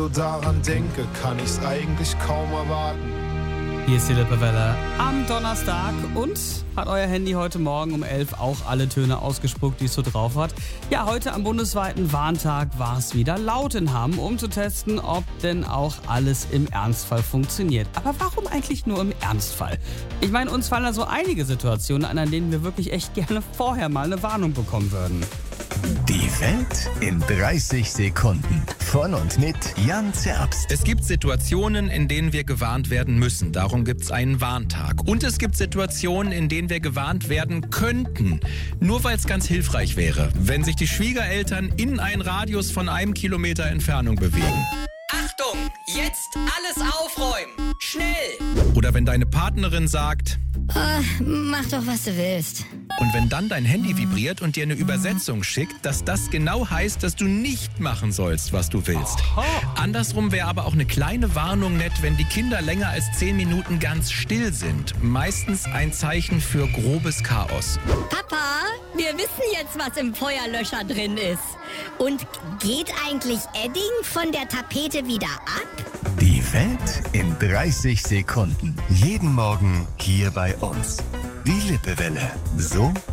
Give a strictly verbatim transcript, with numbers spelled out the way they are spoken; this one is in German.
daran denke, kann ich's eigentlich kaum erwarten. Hier ist die Lippewelle am Donnerstag und hat euer Handy heute Morgen um elf auch alle Töne ausgespuckt, die es so drauf hat. Ja, heute am bundesweiten Warntag war es wieder laut in Hamm, um zu testen, ob denn auch alles im Ernstfall funktioniert. Aber warum eigentlich nur im Ernstfall? Ich meine, uns fallen da so einige Situationen an, an denen wir wirklich echt gerne vorher mal eine Warnung bekommen würden. Die Welt in dreißig Sekunden. Von und mit Jan Zerbst. Es gibt Situationen, in denen wir gewarnt werden müssen. Darum gibt es einen Warntag. Und es gibt Situationen, in denen wir gewarnt werden könnten. Nur weil es ganz hilfreich wäre, wenn sich die Schwiegereltern in einen Radius von einem Kilometer Entfernung bewegen. Achtung, jetzt alles aufräumen. Schnell! Oder wenn deine Partnerin sagt... Oh, mach doch, was du willst. Und wenn dann dein Handy vibriert und dir eine Übersetzung schickt, dass das genau heißt, dass du nicht machen sollst, was du willst. Aha. Andersrum wäre aber auch eine kleine Warnung nett, wenn die Kinder länger als zehn Minuten ganz still sind. Meistens ein Zeichen für grobes Chaos. Papa, wir wissen jetzt, was im Feuerlöscher drin ist. Und geht eigentlich Edding von der Tapete wieder ab? Die Welt in dreißig Sekunden. Jeden Morgen hier bei uns. Die Lippewelle. So